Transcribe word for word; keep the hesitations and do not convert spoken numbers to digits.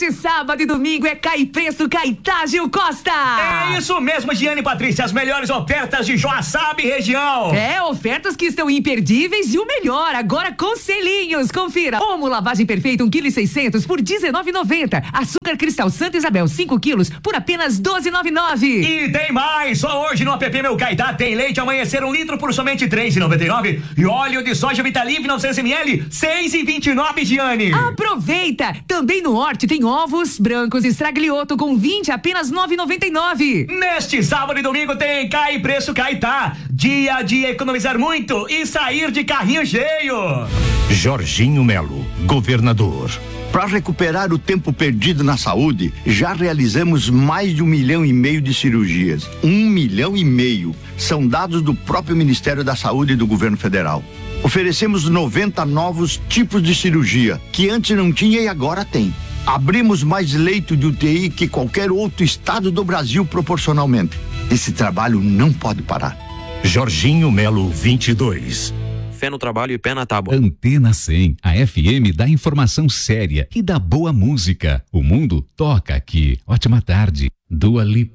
Neste sábado e domingo é Cai Preço, Caetá, Gil Costa. É isso mesmo, Giane e Patrícia, as melhores ofertas de Joaçaba e região. É, ofertas que estão imperdíveis e o melhor, agora com selinhos. Confira. Omo lavagem perfeita, um quilo e seiscentos por dezenove e noventa. Açúcar cristal Santa Isabel, cinco quilos por apenas doze e noventa e nove. E tem mais, só hoje no app Meu Caetá tem leite amanhecer um litro por somente três e noventa e nove e óleo de soja Vitalive novecentos mililitros, seis e vinte e nove, Giane. Aproveita! Também no Horti tem ovos brancos Estraglioto com vinte apenas nove e noventa e nove. Neste sábado e domingo tem Cai Preço Caetá. Dia de economizar muito e sair de carrinho cheio. Jorginho Melo, governador. Para recuperar o tempo perdido na saúde, já realizamos mais de um milhão e meio de cirurgias. Um milhão e meio. São dados do próprio Ministério da Saúde e do Governo Federal. Oferecemos noventa novos tipos de cirurgia, que antes não tinha e agora tem. Abrimos mais leito de U T I que qualquer outro estado do Brasil proporcionalmente. Esse trabalho não pode parar. Jorginho Melo, vinte e dois. Fé no trabalho e pé na tábua. Antena cem, a F M da informação séria e da boa música. O mundo toca aqui. Ótima tarde. Dua Lipa.